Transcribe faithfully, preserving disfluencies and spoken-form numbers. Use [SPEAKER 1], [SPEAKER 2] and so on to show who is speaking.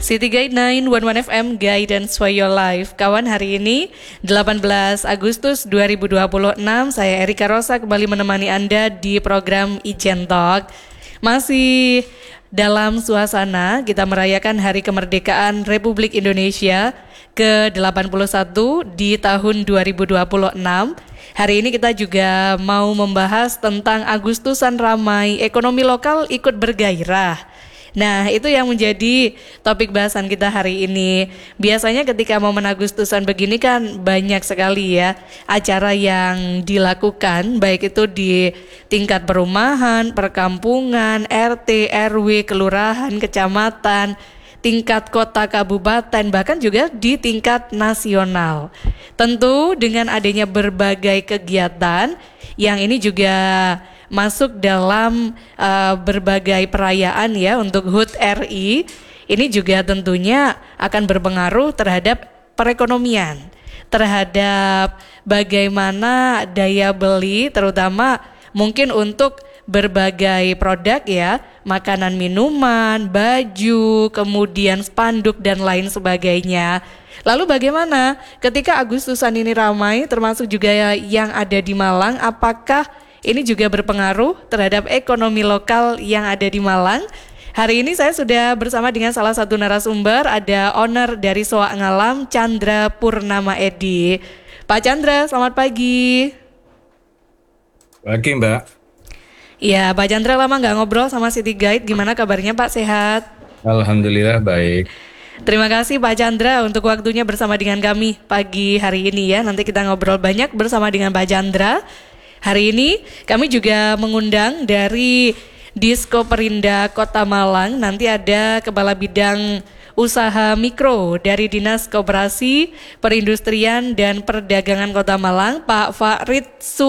[SPEAKER 1] City Guide sembilan satu satu F M, Guidance for Your Life. Kawan, hari ini delapan belas Agustus dua ribu dua puluh enam, saya Erika Rosa kembali menemani Anda di program Ijen Talk. Masih dalam suasana kita merayakan Hari Kemerdekaan Republik Indonesia ke delapan puluh satu di tahun dua ribu dua puluh enam. Hari ini kita juga mau membahas tentang Agustusan ramai, ekonomi lokal ikut bergairah. Nah, itu yang menjadi topik bahasan kita hari ini. Biasanya ketika momen Agustusan begini kan banyak sekali ya acara yang dilakukan, baik itu di tingkat perumahan, perkampungan, R T, R W, kelurahan, kecamatan, tingkat kota, kabupaten, bahkan juga di tingkat nasional. Tentu dengan adanya berbagai kegiatan yang ini juga masuk dalam uh, berbagai perayaan ya untuk H U T R I, ini juga tentunya akan berpengaruh terhadap perekonomian, terhadap bagaimana daya beli, terutama mungkin untuk berbagai produk ya, makanan, minuman, baju, kemudian spanduk dan lain sebagainya. Lalu bagaimana ketika Agustusan ini ramai, termasuk juga yang ada di Malang, apakah ini juga berpengaruh terhadap ekonomi lokal yang ada di Malang? Hari ini saya sudah bersama dengan salah satu narasumber, ada owner dari Soak Ngalam, Chandra Purnama Edi. Pak Chandra, selamat pagi.
[SPEAKER 2] Pagi, Mbak.
[SPEAKER 1] Ya, Pak Chandra lama nggak ngobrol sama City Guide, gimana kabarnya Pak, sehat?
[SPEAKER 2] Alhamdulillah baik.
[SPEAKER 1] Terima kasih Pak Chandra untuk waktunya bersama dengan kami pagi hari ini ya. Nanti kita ngobrol banyak bersama dengan Pak Chandra. Hari ini kami juga mengundang dari Disko Perindah Kota Malang. Nanti ada Kepala Bidang Usaha Mikro dari Dinas Koperasi, Perindustrian dan Perdagangan Kota Malang, Pak Farid Su